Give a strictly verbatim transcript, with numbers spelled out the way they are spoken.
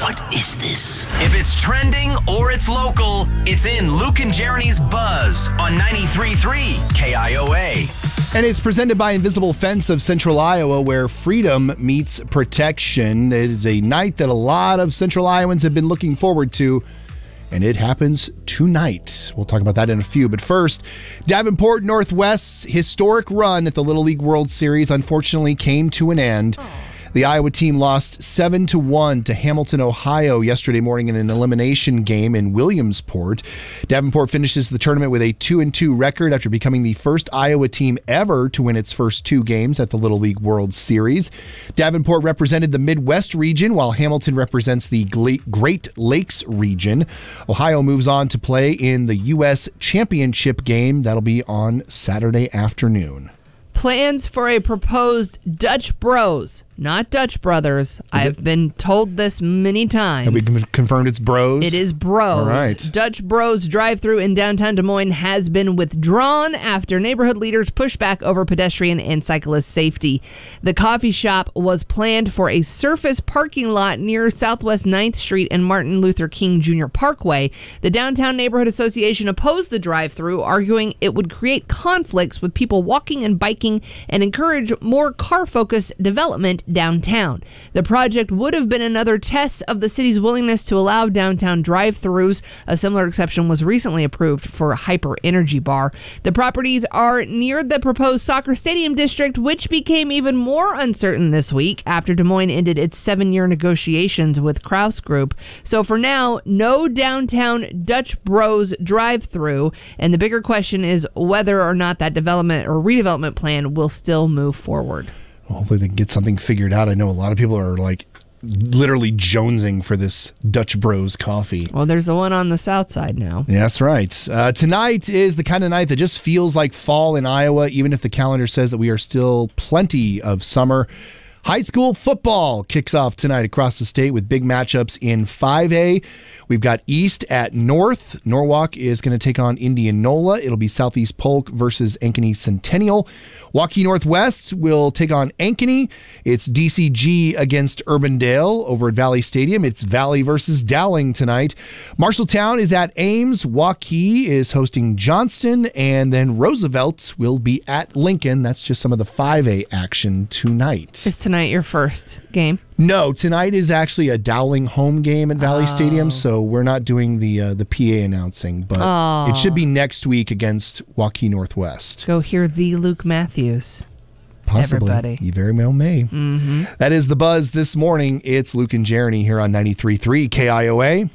What is this? If it's trending or it's local, it's in Luke and Jeremy's Buzz on ninety-three point three K I O A. And it's presented by Invisible Fence of Central Iowa, where freedom meets protection. It is a night that a lot of Central Iowans have been looking forward to, and it happens tonight. We'll talk about that in a few. But first, Davenport Northwest's historic run at the Little League World Series unfortunately came to an end. Aww. The Iowa team lost seven to one to Hamilton, Ohio yesterday morning in an elimination game in Williamsport. Davenport finishes the tournament with a two and two record after becoming the first Iowa team ever to win its first two games at the Little League World Series. Davenport represented the Midwest region, while Hamilton represents the Great Lakes region. Ohio moves on to play in the U S Championship game. That'll be on Saturday afternoon. Plans for a proposed Dutch Bros, not Dutch Brothers. Is I've it? been told this many times. Have we confirmed it's Bros? It is Bros. All right. Dutch Bros drive-thru in downtown Des Moines has been withdrawn after neighborhood leaders pushed back over pedestrian and cyclist safety. The coffee shop was planned for a surface parking lot near Southwest ninth Street and Martin Luther King Junior Parkway. The Downtown Neighborhood Association opposed the drive-thru, arguing it would create conflicts with people walking and biking and encourage more car-focused development downtown. The project would have been another test of the city's willingness to allow downtown drive-thrus. A similar exception was recently approved for Hyper Energy Bar. The properties are near the proposed soccer stadium district, which became even more uncertain this week after Des Moines ended its seven-year negotiations with Kraus Group. So for now, no downtown Dutch Bros drive-thru, and the bigger question is whether or not that development or redevelopment plan will still move forward. Well, hopefully they can get something figured out. I know a lot of people are like literally jonesing for this Dutch Bros coffee. Well, there's the one on the south side now. Yeah, that's right. Uh, tonight is the kind of night that just feels like fall in Iowa, even if the calendar says that we are still plenty of summer. High school football kicks off tonight across the state with big matchups in five A. We've got East at North. Norwalk is going to take on Indianola. It'll be Southeast Polk versus Ankeny Centennial. Waukee Northwest will take on Ankeny. It's D C G against Urbandale over at Valley Stadium. It's Valley versus Dowling tonight. Marshalltown is at Ames. Waukee is hosting Johnston. And then Roosevelt will be at Lincoln. That's just some of the five A action tonight. Is tonight your first game? No, tonight is actually a Dowling home game at Valley oh. Stadium, so we're not doing the uh, the P A announcing, but oh. it should be next week against Waukee Northwest. Go hear the Luke Matthews. Possibly. Everybody. You very well may. Mm-hmm. That is the Buzz this morning. It's Luke and Jeremy here on ninety-three point three K I O A.